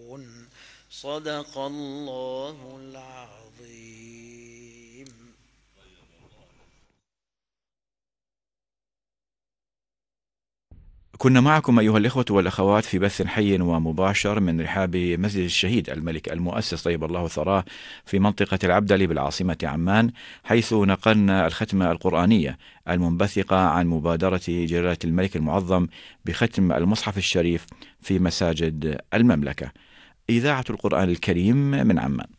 صدق الله العظيم. كنا معكم أيها الإخوة والأخوات في بث حي ومباشر من رحاب مسجد الشهيد الملك المؤسس طيب الله ثراه في منطقة العبدلي بالعاصمة عمان، حيث نقلنا الختمة القرآنية المنبثقة عن مبادرة جلالة الملك المعظم بختم المصحف الشريف في مساجد المملكة. إذاعة القرآن الكريم من عمان.